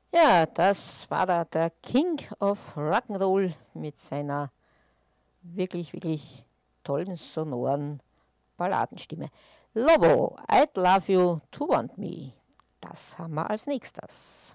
Ja, das war da der King of Rock'n'Roll mit seiner wirklich tollen, sonoren Balladenstimme. Lobo, I'd Love You to Want Me. Das haben wir als nächstes.